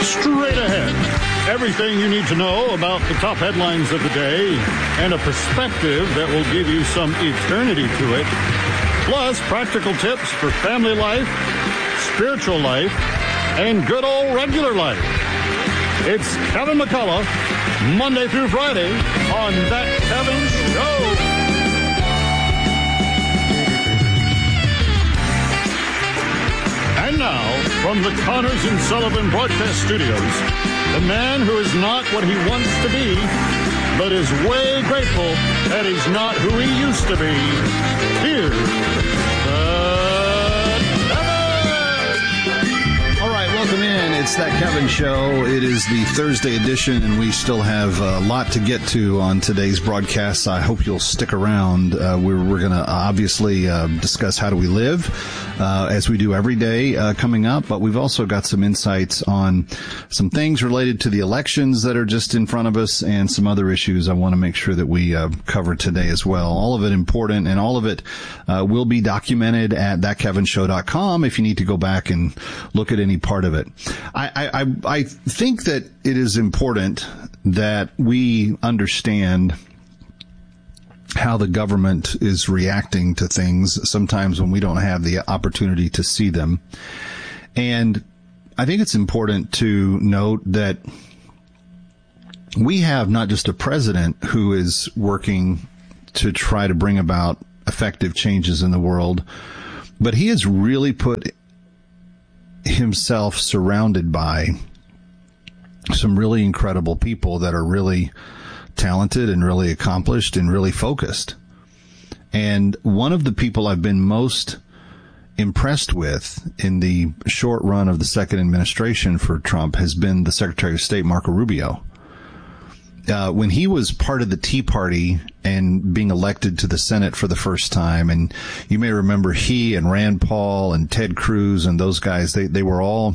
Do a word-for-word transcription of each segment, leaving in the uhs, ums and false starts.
Straight ahead. Everything you need to know about the top headlines of the day and a perspective that will give you some eternity to it. Plus, practical tips for family life, spiritual life, and good old regular life. It's Kevin McCullough, Monday through Friday on That Kevin Show. And now, from the Connors and Sullivan Broadcast Studios, the man who is not what he wants to be, but is way grateful that he's not who he used to be. Here's the Kevin! All right, welcome in. It's That Kevin Show. It is the Thursday edition, and we still have a lot to get to on today's broadcast. I hope you'll stick around. Uh, we're we're going to obviously uh, discuss how do we live, uh, as we do every day uh, coming up, but we've also got some insights on some things related to the elections that are just in front of us and some other issues I want to make sure that we uh, cover today as well. All of it important, and all of it uh, will be documented at that kevin show dot com if you need to go back and look at any part of it. I, I, I think that it is important that we understand how the government is reacting to things sometimes when we don't have the opportunity to see them. And I think it's important to note that we have not just a president who is working to try to bring about effective changes in the world, but he has really put himself surrounded by some really incredible people that are really talented and really accomplished and really focused. And one of the people I've been most impressed with in the short run of the second administration for Trump has been the Secretary of State, Marco Rubio. Uh, when he was part of the Tea Party and being elected to the Senate for the first time, and you may remember he and Rand Paul and Ted Cruz and those guys, they, they were all,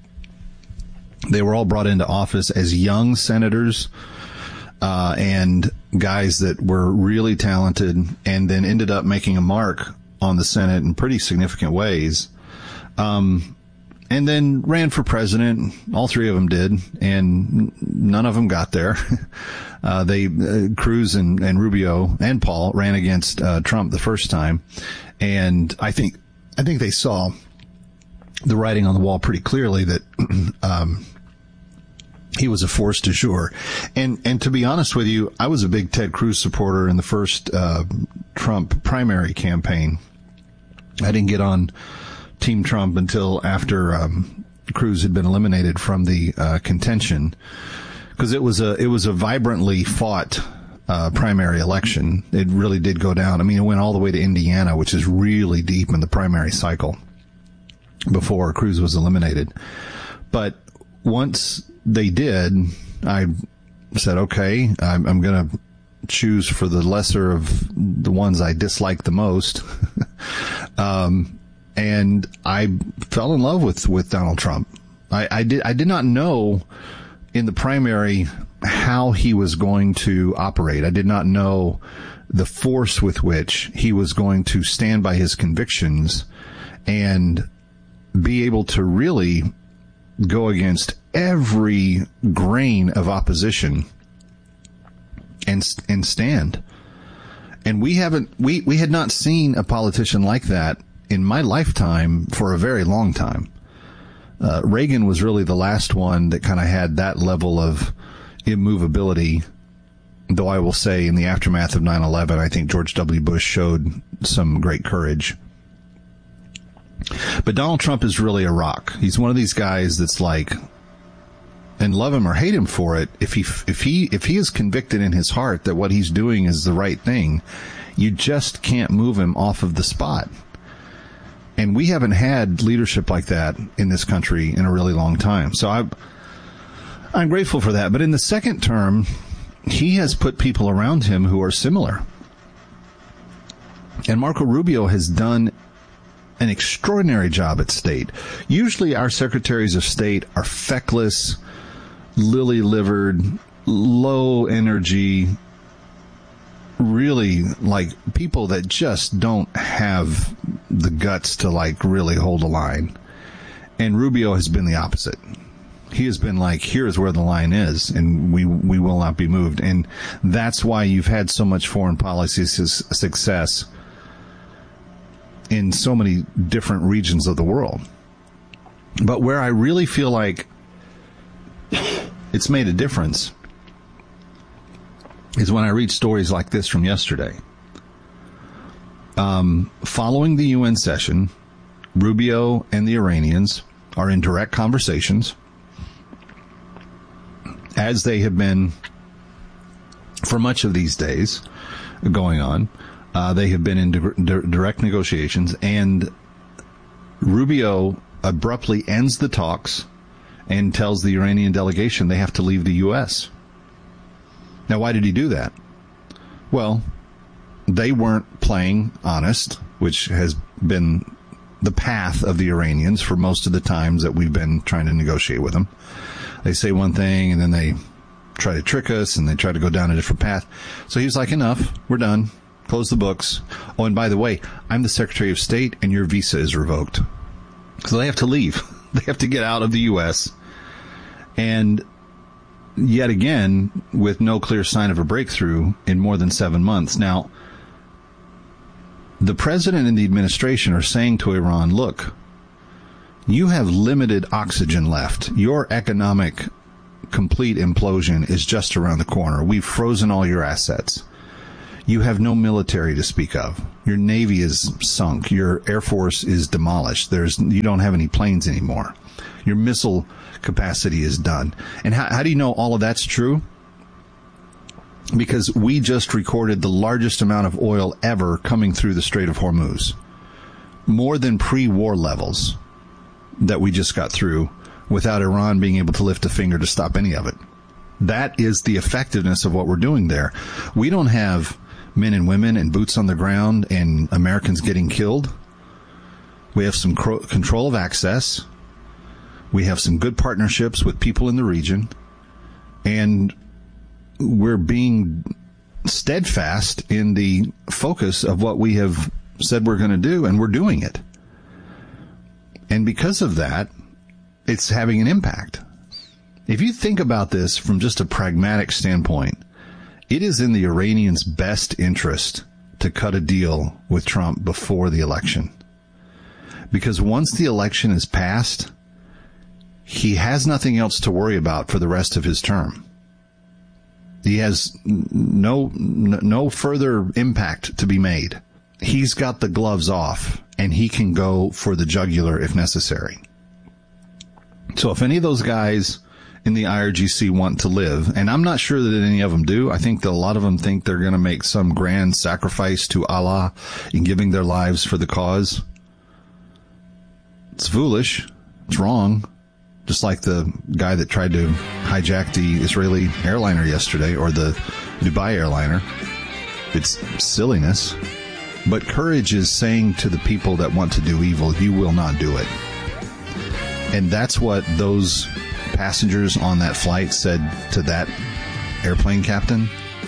they were all brought into office as young senators, uh, and guys that were really talented and then ended up making a mark on the Senate in pretty significant ways. Um, And then ran for president. All three of them did, and none of them got there. Uh, they, uh, Cruz and, and Rubio and Paul ran against uh, Trump the first time, and I think I think they saw the writing on the wall pretty clearly that um, he was a force du jour. And and to be honest with you, I was a big Ted Cruz supporter in the first uh, Trump primary campaign. I didn't get on Team Trump until after um, Cruz had been eliminated from the uh, contention, because it was a it was a vibrantly fought uh, primary election. It really did go down. I mean, it went all the way to Indiana, which is really deep in the primary cycle, before Cruz was eliminated. But once they did, I said, okay, I'm, I'm going to choose for the lesser of the ones I dislike the most. um, And I fell in love with, with Donald Trump. I, I did, I did not know in the primary how he was going to operate. I did not know the force with which he was going to stand by his convictions and be able to really go against every grain of opposition and, and stand. And we haven't, we, we had not seen a politician like that in my lifetime for a very long time. Uh, Reagan was really the last one that kind of had that level of immovability, though I will say in the aftermath of nine eleven, I think George W. Bush showed some great courage. But Donald Trump is really a rock. He's one of these guys that's like, and love him or hate him for it, if he, if he, if he is convicted in his heart that what he's doing is the right thing, you just can't move him off of the spot. And we haven't had leadership like that in this country in a really long time. So I, I'm grateful for that. But in the second term, he has put people around him who are similar. And Marco Rubio has done an extraordinary job at state. Usually our secretaries of state are feckless, lily-livered, low-energy, really like people that just don't have the guts to like really hold a line. And Rubio has been the opposite. He has been like, here's where the line is, and we we will not be moved. And that's why you've had so much foreign policy su- success in so many different regions of the world. But where I really feel like it's made a difference is when I read stories like this from yesterday. Um, following the U N session, Rubio and the Iranians are in direct conversations, as they have been for much of these days going on. Uh, they have been in di- di- direct negotiations, and Rubio abruptly ends the talks and tells the Iranian delegation they have to leave the U S. Now, why did he do that? Well, they weren't playing honest, which has been the path of the Iranians for most of the times that we've been trying to negotiate with them. They say one thing, and then they try to trick us, and they try to go down a different path. So he's like, enough, we're done, close the books. Oh, and by the way, I'm the Secretary of State, and your visa is revoked. So they have to leave. They have to get out of the U S. And yet again, with no clear sign of a breakthrough in more than seven months. Now, the president and the administration are saying to Iran, look, you have limited oxygen left. Your economic complete implosion is just around the corner. We've frozen all your assets. You have no military to speak of. Your Navy is sunk. Your Air Force is demolished. There's, you don't have any planes anymore. Your missile capacity is done. And how, how do you know all of that's true? Because we just recorded the largest amount of oil ever coming through the Strait of Hormuz. More than pre-war levels that we just got through without Iran being able to lift a finger to stop any of it. That is the effectiveness of what we're doing there. We don't have men and women and boots on the ground and Americans getting killed. We have some cro- control of access. We have some good partnerships with people in the region. And we're being steadfast in the focus of what we have said we're going to do, and we're doing it. And because of that, it's having an impact. If you think about this from just a pragmatic standpoint, it is in the Iranians' best interest to cut a deal with Trump before the election. Because once the election is passed, he has nothing else to worry about for the rest of his term. He has no no further impact to be made. He's got the gloves off, and he can go for the jugular if necessary. So if any of those guys in the I R G C want to live, and I'm not sure that any of them do, I think that a lot of them think they're going to make some grand sacrifice to Allah in giving their lives for the cause. It's foolish. It's wrong. Just like the guy that tried to hijack the Israeli airliner yesterday, or the Dubai airliner. It's silliness. But courage is saying to the people that want to do evil, you will not do it. And that's what those passengers on that flight said to that airplane captain.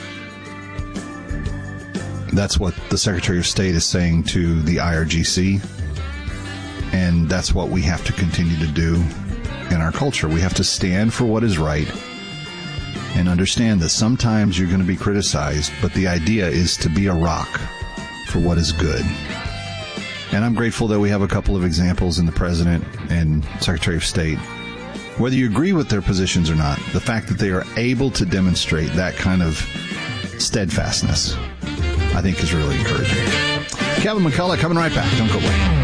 That's what the Secretary of State is saying to the I R G C. And that's what we have to continue to do in our culture. We have to stand for what is right and understand that sometimes you're going to be criticized, but the idea is to be a rock for what is good. And I'm grateful that we have a couple of examples in the President and Secretary of State. Whether you agree with their positions or not, the fact that they are able to demonstrate that kind of steadfastness, I think, is really encouraging. Kevin McCullough coming right back. Don't go away.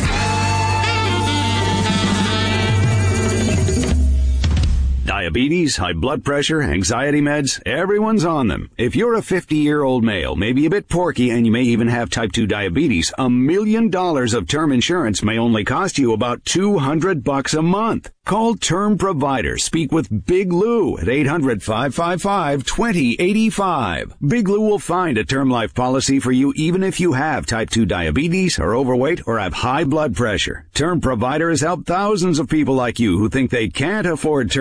Diabetes, high blood pressure, anxiety meds, everyone's on them. If you're a fifty-year-old male, maybe a bit porky, and you may even have type two diabetes, a million dollars of term insurance may only cost you about two hundred bucks a month. Call Term Provider. Speak with Big Lou at eight hundred, five five five, two zero eight five. Big Lou will find a term life policy for you even if you have type two diabetes, are overweight, or have high blood pressure. Term Provider has helped thousands of people like you who think they can't afford term life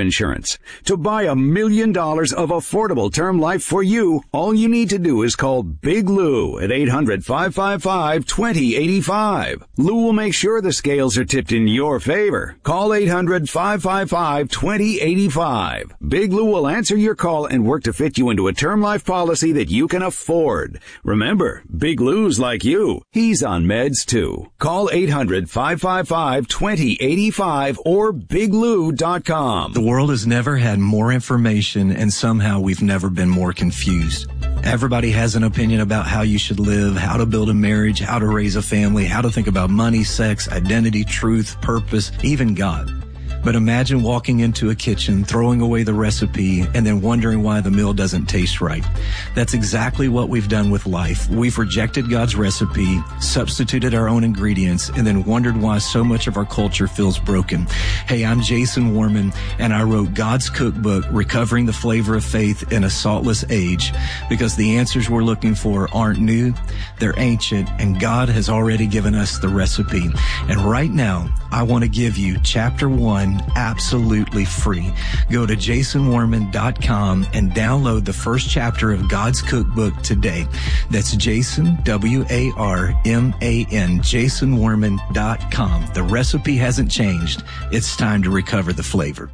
insurance. To buy a million dollars of affordable term life for you, all you need to do is call Big Lou at eight hundred, five five five, two zero eight five. Lou will make sure the scales are tipped in your favor. Call eight hundred, five five five, two zero eight five. Big Lou will answer your call and work to fit you into a term life policy that you can afford. Remember, Big Lou's like you. He's on meds too. Call eight hundred, five five five, two zero eight five or big lou dot com. The world has never had more information, and somehow we've never been more confused. Everybody has an opinion about how you should live, how to build a marriage, how to raise a family, how to think about money, sex, identity, truth, purpose, even God. But imagine walking into a kitchen, throwing away the recipe, and then wondering why the meal doesn't taste right. That's exactly what we've done with life. We've rejected God's recipe, substituted our own ingredients, and then wondered why so much of our culture feels broken. Hey, I'm Jason Warman, and I wrote God's Cookbook, Recovering the Flavor of Faith in a Saltless Age, because the answers we're looking for aren't new, they're ancient, and God has already given us the recipe. And right now, I want to give you chapter one absolutely free. Go to jason warman dot com and download the first chapter of God's Cookbook today. That's Jason, W A R M A N, jason warman dot com. The recipe hasn't changed. It's time to recover the flavor.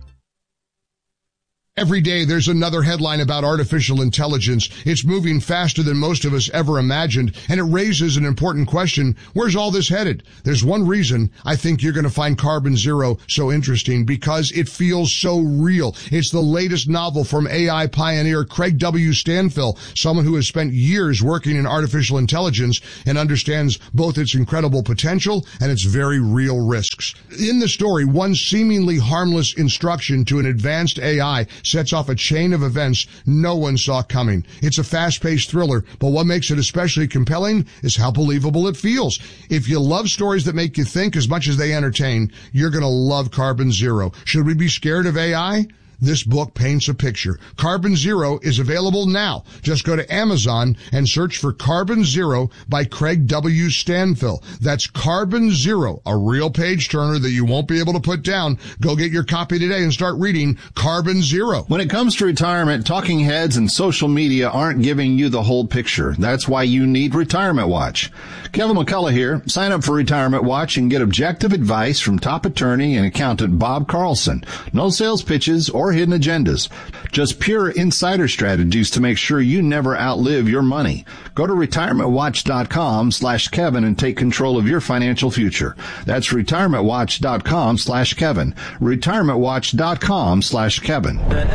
Every day there's another headline about artificial intelligence. It's moving faster than most of us ever imagined, and it raises an important question. Where's all this headed? There's one reason I think you're going to find Carbon Zero so interesting, because it feels so real. It's the latest novel from A I pioneer Craig W. Stanfill, someone who has spent years working in artificial intelligence and understands both its incredible potential and its very real risks. In the story, one seemingly harmless instruction to an advanced A I sets off a chain of events no one saw coming. It's a fast-paced thriller, but what makes it especially compelling is how believable it feels. If you love stories that make you think as much as they entertain, you're going to love Carbon Zero. Should we be scared of A I? This book paints a picture. Carbon Zero is available now. Just go to Amazon and search for Carbon Zero by Craig W. Stanfill. That's Carbon Zero, a real page-turner that you won't be able to put down. Go get your copy today and start reading Carbon Zero. When it comes to retirement, talking heads and social media aren't giving you the whole picture. That's why you need Retirement Watch. Kevin McCullough here. Sign up for Retirement Watch and get objective advice from top attorney and accountant Bob Carlson. No sales pitches or hidden agendas. Just pure insider strategies to make sure you never outlive your money. Go to retirement watch dot com slash Kevin and take control of your financial future. That's retirement watch dot com slash Kevin. retirement watch dot com slash Kevin.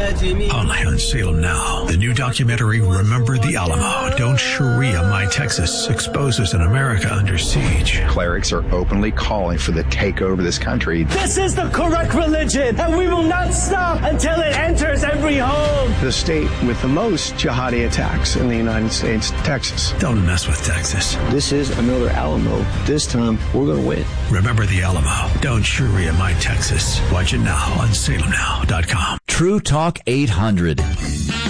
Only on Salem Now. The new documentary, Remember the Alamo. Don't Sharia My Texas, exposes an America under siege. Clerics are openly calling for the takeover of this country. This is the correct religion, and we will not stop until it enters every home. The state with the most jihadi attacks in the United States, Texas. Don't mess with Texas. This is another Alamo. This time, we're going to win. Remember the Alamo. Don't Sharia My Texas. Watch it now on salem now dot com. True Talk eight hundred.